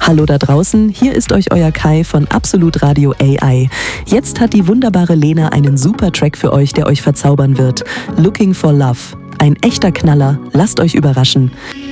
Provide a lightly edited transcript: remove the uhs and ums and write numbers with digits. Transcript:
Hallo da draußen, hier ist euch euer Kai von Absolut Radio AI. Jetzt hat die wunderbare Lena einen super Track für euch, der euch verzaubern wird. Looking for Love. Ein echter Knaller, lasst euch überraschen.